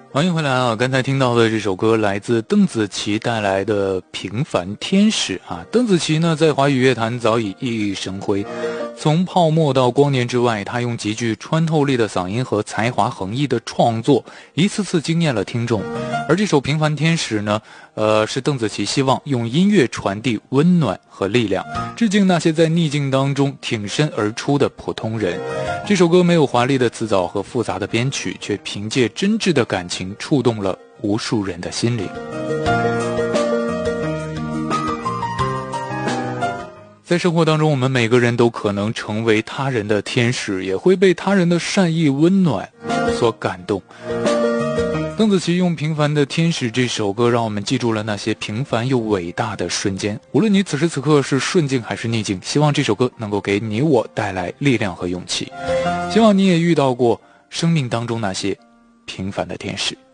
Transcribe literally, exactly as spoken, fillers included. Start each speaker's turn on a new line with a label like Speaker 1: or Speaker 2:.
Speaker 1: 欢迎回来啊！刚才听到的这首歌来自邓紫棋带来的《平凡天使》啊。邓紫棋呢，在华语乐坛早已熠熠生辉，从泡沫到光年之外，她用极具穿透力的嗓音和才华横溢的创作，一次次惊艳了听众。而这首《平凡天使》呢，呃，是邓紫棋希望用音乐传递温暖和力量，致敬那些在逆境当中挺身而出的普通人。这首歌没有华丽的词藻和复杂的编曲，却凭借真挚的感情触动了无数人的心灵。在生活当中，我们每个人都可能成为他人的天使，也会被他人的善意温暖所感动。邓紫棋用《平凡的天使》这首歌，让我们记住了那些平凡又伟大的瞬间。无论你此时此刻是顺境还是逆境，希望这首歌能够给你我带来力量和勇气。希望你也遇到过生命当中那些平凡的天使。